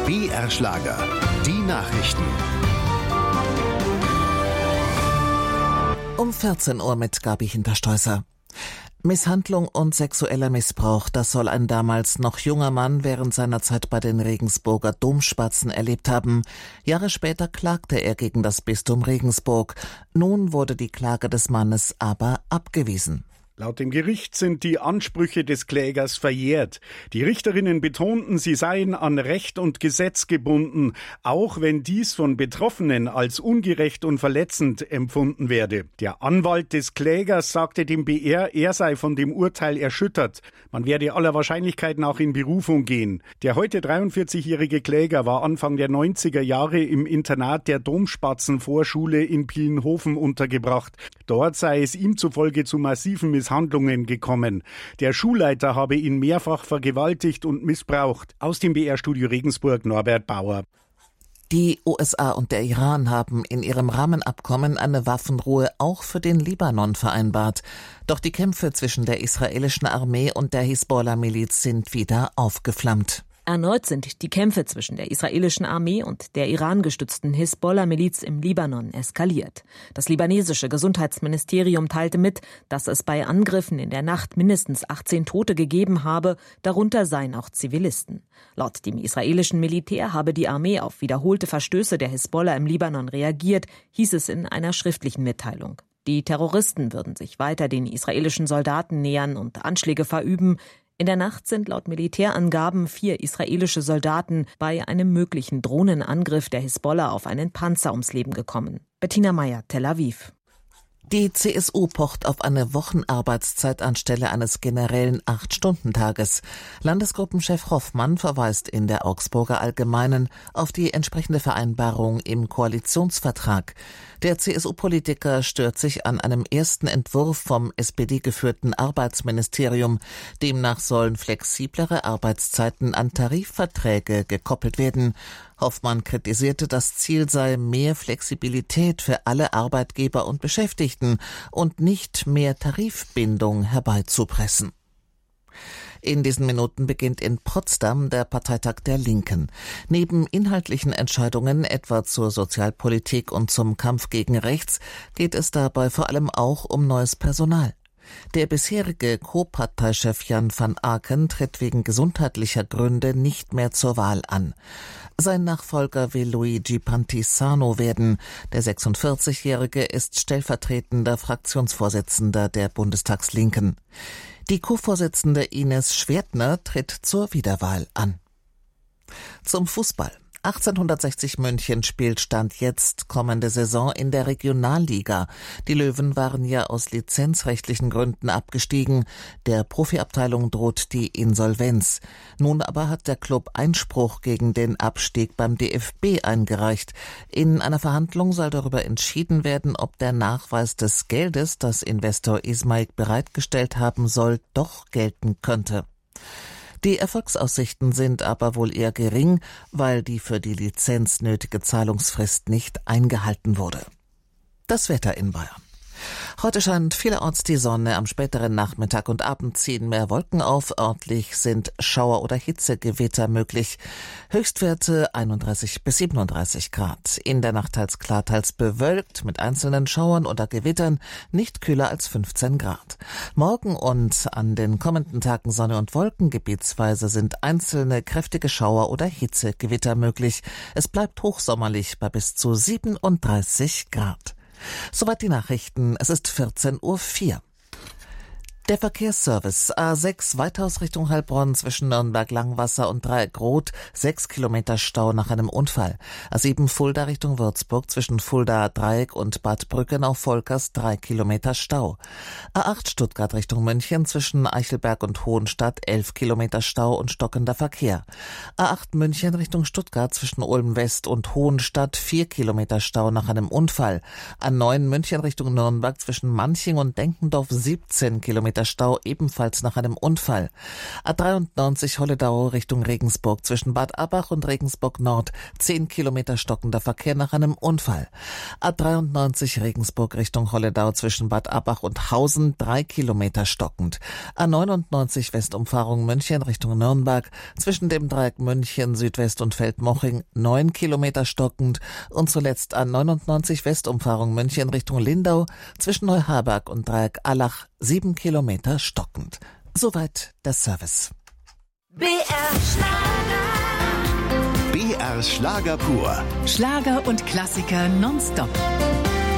BR Schlager. Die Nachrichten. Um 14 Uhr mit Gabi Hinterstoißer. Misshandlung und sexueller Missbrauch, das soll ein damals noch junger Mann während seiner Zeit bei den Regensburger Domspatzen erlebt haben. Jahre später klagte er gegen das Bistum Regensburg. Nun wurde die Klage des Mannes aber abgewiesen. Laut dem Gericht sind die Ansprüche des Klägers verjährt. Die Richterinnen betonten, sie seien an Recht und Gesetz gebunden, auch wenn dies von Betroffenen als ungerecht und verletzend empfunden werde. Der Anwalt des Klägers sagte dem BR, er sei von dem Urteil erschüttert. Man werde aller Wahrscheinlichkeit nach in Berufung gehen. Der heute 43-jährige Kläger war Anfang der 90er Jahre im Internat der Domspatzenvorschule in Pienhofen untergebracht. Dort sei es ihm zufolge zu massiven Misshandlungen gekommen. Der Schulleiter habe ihn mehrfach vergewaltigt und missbraucht. Aus dem BR-Studio Regensburg Norbert Bauer. Die USA und der Iran haben in ihrem Rahmenabkommen eine Waffenruhe auch für den Libanon vereinbart. Doch die Kämpfe zwischen der israelischen Armee und der Hisbollah-Miliz sind wieder aufgeflammt. Erneut sind die Kämpfe zwischen der israelischen Armee und der Iran-gestützten Hisbollah-Miliz im Libanon eskaliert. Das libanesische Gesundheitsministerium teilte mit, dass es bei Angriffen in der Nacht mindestens 18 Tote gegeben habe, darunter seien auch Zivilisten. Laut dem israelischen Militär habe die Armee auf wiederholte Verstöße der Hisbollah im Libanon reagiert, hieß es in einer schriftlichen Mitteilung. Die Terroristen würden sich weiter den israelischen Soldaten nähern und Anschläge verüben. In der Nacht sind laut Militärangaben 4 israelische Soldaten bei einem möglichen Drohnenangriff der Hisbollah auf einen Panzer ums Leben gekommen. Bettina Meyer, Tel Aviv. Die CSU pocht auf eine Wochenarbeitszeit anstelle eines generellen 8-Stunden-Tages. Landesgruppenchef Hoffmann verweist in der Augsburger Allgemeinen auf die entsprechende Vereinbarung im Koalitionsvertrag. Der CSU-Politiker stört sich an einem ersten Entwurf vom SPD-geführten Arbeitsministerium. Demnach sollen flexiblere Arbeitszeiten an Tarifverträge gekoppelt werden. Hoffmann kritisierte, das Ziel sei mehr Flexibilität für alle Arbeitgeber und Beschäftigten und nicht mehr Tarifbindung herbeizupressen. In diesen Minuten beginnt in Potsdam der Parteitag der Linken. Neben inhaltlichen Entscheidungen etwa zur Sozialpolitik und zum Kampf gegen Rechts geht es dabei vor allem auch um neues Personal. Der bisherige Co-Parteichef Jan van Aken tritt wegen gesundheitlicher Gründe nicht mehr zur Wahl an. Sein Nachfolger will Luigi Pantisano werden. Der 46-Jährige ist stellvertretender Fraktionsvorsitzender der Bundestagslinken. Die Co-Vorsitzende Ines Schwertner tritt zur Wiederwahl an. Zum Fußball. 1860 München spielt Stand jetzt kommende Saison in der Regionalliga. Die Löwen waren ja aus lizenzrechtlichen Gründen abgestiegen. Der Profiabteilung droht die Insolvenz. Nun aber hat der Club Einspruch gegen den Abstieg beim DFB eingereicht. In einer Verhandlung soll darüber entschieden werden, ob der Nachweis des Geldes, das Investor Ismaik bereitgestellt haben soll, doch gelten könnte. Die Erfolgsaussichten sind aber wohl eher gering, weil die für die Lizenz nötige Zahlungsfrist nicht eingehalten wurde. Das Wetter in Bayern. Heute scheint vielerorts die Sonne, am späteren Nachmittag und Abend ziehen mehr Wolken auf. Örtlich sind Schauer- oder Hitzegewitter möglich. Höchstwerte 31 bis 37 Grad. In der Nacht teils klar, teils bewölkt, mit einzelnen Schauern oder Gewittern, nicht kühler als 15 Grad. Morgen und an den kommenden Tagen Sonne und Wolken, gebietsweise sind einzelne kräftige Schauer- oder Hitzegewitter möglich. Es bleibt hochsommerlich bei bis zu 37 Grad. Soweit die Nachrichten. Es ist 14:04 Uhr. Der Verkehrsservice A6 Weithaus Richtung Heilbronn zwischen Nürnberg-Langwasser und Dreieck-Rot, 6 Kilometer Stau nach einem Unfall. A7 Fulda Richtung Würzburg zwischen Fulda Dreieck und Bad Brückenau-Volkers 3 Kilometer Stau. A8 Stuttgart Richtung München zwischen Eichelberg und Hohenstadt 11 Kilometer Stau und stockender Verkehr. A8 München Richtung Stuttgart zwischen Ulm West und Hohenstadt 4 Kilometer Stau nach einem Unfall. A9 München Richtung Nürnberg zwischen Manching und Denkendorf 17 Kilometer Kilometer Stau, ebenfalls nach einem Unfall. A93 Holledau Richtung Regensburg zwischen Bad Abbach und Regensburg Nord, 10 Kilometer stockender Verkehr nach einem Unfall. A93 Regensburg Richtung Holledau zwischen Bad Abbach und Hausen, 3 Kilometer stockend. A99 Westumfahrung München Richtung Nürnberg zwischen dem Dreieck München Südwest und Feldmoching, 9 Kilometer stockend. Und zuletzt A99 Westumfahrung München Richtung Lindau zwischen Neuharberg und Dreieck Allach, 7 Kilometer stockend. Soweit der Service. BR Schlager pur. Schlager und Klassiker nonstop.